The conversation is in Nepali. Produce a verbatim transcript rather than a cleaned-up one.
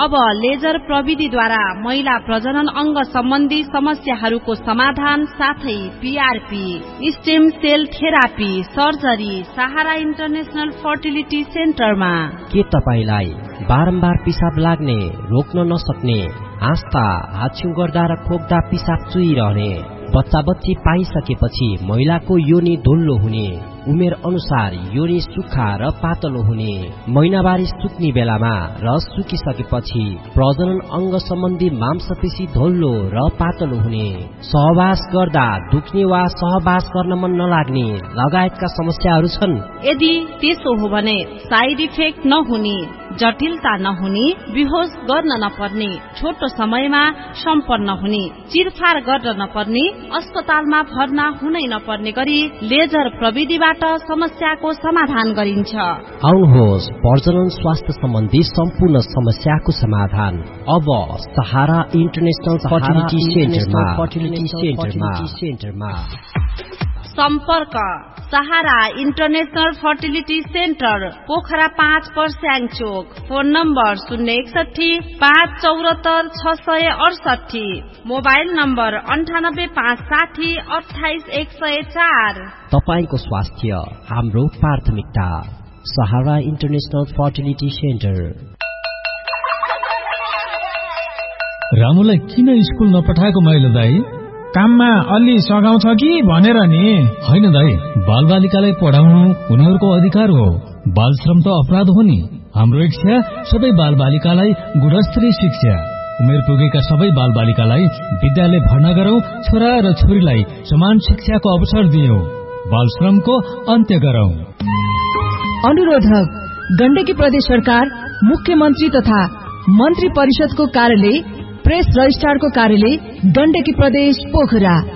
अब लेजर प्रविधिद्वारा महिला प्रजनन अंग सम्बन्धी समस्याहरूको समाधान साथै PRP, stem sale therapy, surgery सहारा इन्टरनेशनल फर्टिलिटी सेन्टरमा। के तपाईलाई बारम्बार पिसाब लाग्ने, रोक्न नसक्ने, हाँस्दा, हाछ्यु गर्दा र खोक्दा पिसाब चुइरहने, बच्चा बच्ची पाइसकेपछि महिलाको योनि धुल्लो हुने, उमेर अनुसार योनि सुक्खा र पातलो हुने, महिनावारी सुक्ने बेलामा र सुकिसकेपछि प्रजनन अंग सम्बन्धी मांसपेशी धुल्लो र पातलो हुने, सहवास गर्दा दुख्ने वा सहवास गर्न मन नलाग्ने लगायतका समस्याहरू छन्। यदि त्यसो हो भने साइड इफेक्ट नहुने, जटिलता नहुने, बेहोस गर्न नपर्ने, छोटो समयमा सम्पन्न हुने, चिरफार गर्न नपर्ने, अस्पतालमा भर्ना हुनै नपर्ने गरी लेजर प्रविधिबाट समस्याको समाधान गरिन्छ। आउनुहोस्, प्रजनन स्वास्थ्य सम्बन्धी सम्पूर्ण समस्याको समाधान अब सहारा इन्टरनेशनल फर्टिलिटी सेन्टरमा। सम्पर्क सहारा इन्टरनेशनल फर्टिलिटी सेन्टर, पोखरा पाँच पर्स्याङ चोक। फोन नम्बर शून्य एकसठी पाँच चौरात्तर छ सय अडसठी। मोबाइल नम्बर अन्ठानब्बे पाँच साठी अठाइस एक सय चार। तपाईको स्वास्थ्य हाम्रो प्राथमिकता। सहारा इन्टरनेशनल फर्टिलिटी सेन्टर। रामुलाई किन स्कुल नपठाएको माइलो दाई? काममा अलि सघाउँछ कि भनेर नि। होइन दाई, बालबालिकालाई पढाउनु उनीहरूको अधिकार हो। बाल श्रम त अपराध हो नि। हाम्रो इच्छा सबै बालबालिकालाई गुणस्तरीय शिक्षा, उमेर पुगेका सबै बालबालिकालाई विद्यालय भर्ना गरौं, छोरा र छोरीलाई समान शिक्षाको अवसर दियौं, बाल श्रमको अन्त्य गरौं। अनुरोधक गण्डकी प्रदेश सरकार, मुख्यमन्त्री तथा मन्त्री परिषदको कार्यालय, प्रेस रजिस्ट्रारको कार्यालय, गण्डकी प्रदेश पोखरा।